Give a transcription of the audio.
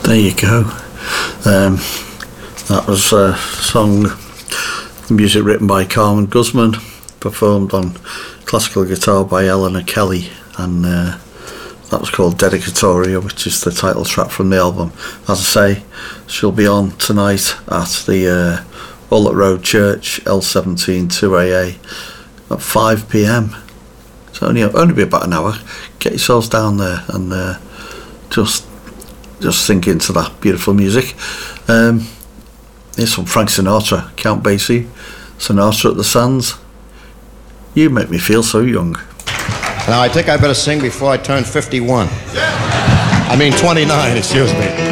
There you go. That was a song, music written by Carmen Guzman, performed on classical guitar by Eleanor Kelly, and that was called Dedicatoria, which is the title track from the album. As I say, she'll be on tonight at the Wallet Road Church, L17 2AA, at 5 p.m. It's only be about an hour. Get yourselves down there and just sink into that beautiful music. Here's some Frank Sinatra, Count Basie, Sinatra at the Sands. You make me feel so young. Now I think I better sing before I turn 51. I mean 29, excuse me.